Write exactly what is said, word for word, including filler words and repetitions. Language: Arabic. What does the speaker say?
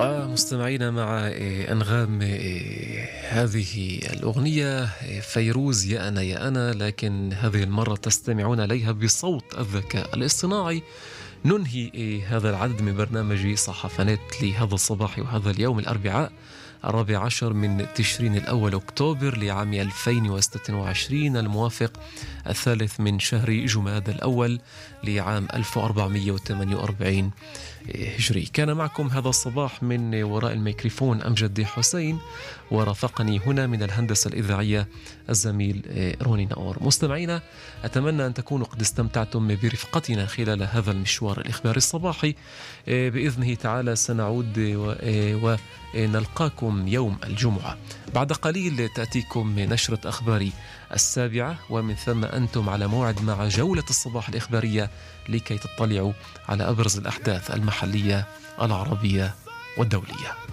ومستمعينا مع إيه، أنغام إيه، هذه الأغنية إيه، فيروز يا أنا يا أنا، لكن هذه المرة تستمعون إليها بصوت الذكاء الاصطناعي. ننهي إيه، هذا العدد من برنامج صحافنات لهذا الصباح وهذا اليوم الأربعاء الرابع عشر من تشرين الأول أكتوبر لعام ألفين وستة وعشرين، الموافق الثالث من شهر جماد الأول لعام ألف وأربعمائة وثمانية وأربعين هجري. كان معكم هذا الصباح من وراء الميكروفون أمجد حسين، ورافقني هنا من الهندسة الإذاعية الزميل روني ناور. مستمعينا، أتمنى أن تكونوا قد استمتعتم برفقتنا خلال هذا المشوار الإخباري الصباحي. بإذنه تعالى سنعود ونلقاكم يوم الجمعة. بعد قليل تأتيكم نشرة أخبار السابعة، ومن ثم أنتم على موعد مع جولة الصباح الإخبارية لكي تطلعوا على أبرز الأحداث المحلية العربية والدولية.